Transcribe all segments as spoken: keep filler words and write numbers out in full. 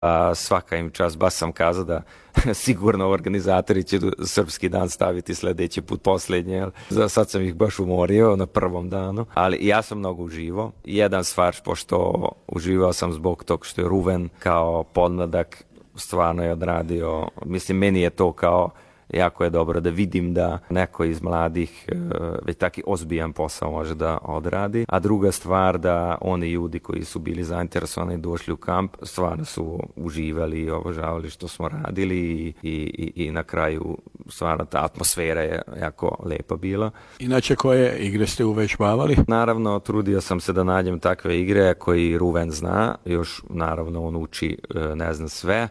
a svaka im čast, baš sam kazao da sigurno organizatori će srpski dan staviti sledeći put posljednje. Za sad sam ih baš umorio na prvom danu, ali ja sam mnogo uživao. Jedan stvar, pošto uživao sam zbog tog što je Ruven kao podmladak stvarno je odradio, mislim meni je to kao jako je dobro da vidim da neko iz mladih već taki ozbiljan posao može da odradi. A druga stvar da oni ljudi koji su bili zainteresovani došli u kamp stvarno su uživali i obožavali što smo radili i, i, i na kraju stvarno ta atmosfera je jako lepa bila. Inače koje igre ste uvežbavali? Naravno trudio sam se da nađem takve igre koji Ruven zna, još naravno on uči ne znam sve,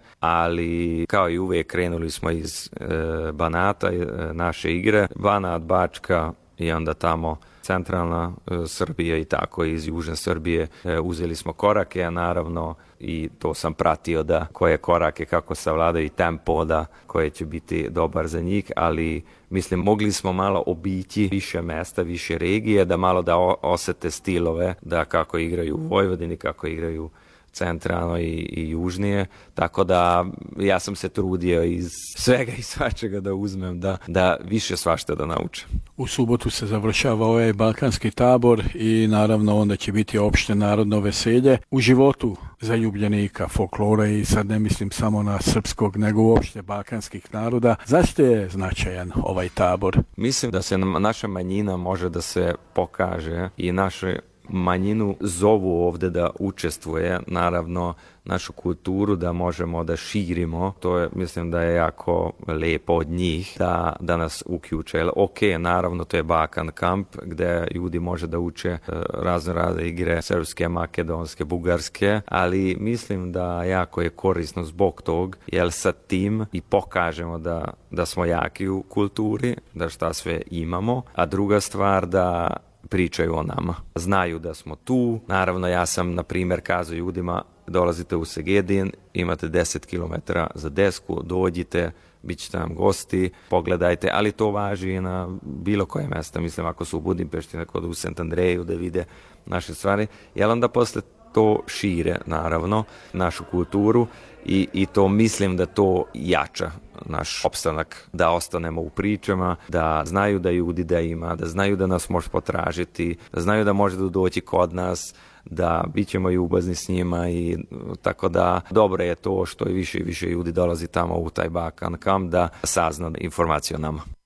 ali kao i uvijek krenuli smo iz Banata, naše igre, Banat, Bačka i onda tamo centralna Srbija i tako iz južne Srbije uzeli smo korake, a naravno i to sam pratio da koje korake, kako savladaju i tempo da koje će biti dobar za njih, ali mislim mogli smo malo obići više mesta, više regije, da malo da osete stilove, da kako igraju u Vojvodini, kako igraju centralno i, i južnije, tako da ja sam se trudio iz svega i svačega da uzmem, da, da više svašta da naučem. U subotu se završava ovaj balkanski tabor i naravno onda će biti opšte narodno veselje u životu zaljubljenika folklora i sad ne mislim samo na srpskog, nego uopšte balkanskih naroda. Zašto je značajan ovaj tabor? Mislim da se naša manjina može da se pokaže i naše manjinu zovu ovde da učestvuje, naravno našu kulturu da možemo da širimo, to je, mislim da je jako lepo od njih da, da nas uključe. Ok, naravno to je Balkan kamp gde ljudi može da uče razne razne igre srpske, makedonske, bugarske, ali mislim da jako je korisno zbog tog, jer sa tim i pokažemo da, da smo jaki u kulturi, da šta sve imamo, a druga stvar da pričaju o nama. Znaju da smo tu. Naravno, ja sam, na primjer, kazao ljudima, dolazite u Segedin, imate deset kilometara za desku, dođite, bit ćete nam gosti, pogledajte, ali to važi i na bilo koje mesta. Mislim, ako su u Budimpešti, neko u Sant Andreju da vide naše stvari, jer onda posle to šire, naravno, našu kulturu i, i to mislim da to jača naš opstanak, da ostanemo u pričama, da znaju da ljudi da ima, da znaju da nas može potražiti, da znaju da može da doći kod nas, da bit ćemo i ubazni s njima i tako da dobro je to što i više i više ljudi dolazi tamo u taj Balkan kamp da sazna informaciju o nama.